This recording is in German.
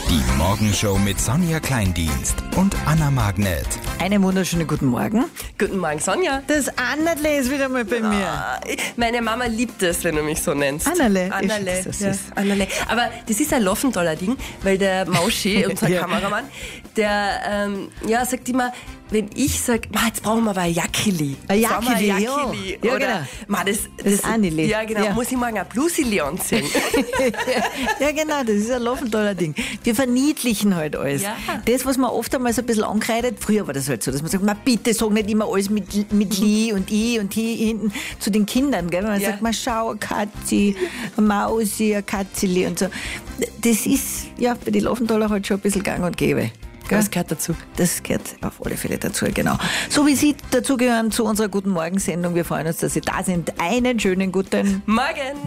Die Morgenshow mit Sonja Kleindienst und Anna Magnet. Einen wunderschönen guten Morgen. Guten Morgen, Sonja. Das Annerle ist wieder mal bei mir. Meine Mama liebt es, wenn du mich so nennst. Annerle. Annerle. Ist so Ja, süß. Annerle. Aber das ist ein Loffenthaler Ding, weil der Mauschi, unser Ja. Kameramann, der sagt immer, wenn ich sage, jetzt brauchen wir aber ein Jackili. Ein Brauchen wir Jackili, Jackili. ja. Ja, Oder, genau. das Anneli. Ja, genau. Ja. Muss ich morgen ein Blusili anziehen? Ja, genau, das ist ein Loffenthaler Ding. Wir verniedlichen halt alles. Ja. Das, was man oft einmal so ein bisschen ankreidet, früher war das halt so, dass man sagt, bitte sag nicht immer alles mit Li und I und hier hinten zu den Kindern, gell? Wenn man Ja. sagt, schau, eine Katzi, eine Mausi, ein Katzili und so. Das ist ja bei den Loffenthaler halt schon ein bisschen gang und gäbe. Gell? Das gehört dazu. Das gehört auf alle Fälle dazu, genau. So wie Sie dazugehören zu unserer Guten Morgen-Sendung. Wir freuen uns, dass Sie da sind. Einen schönen guten Morgen!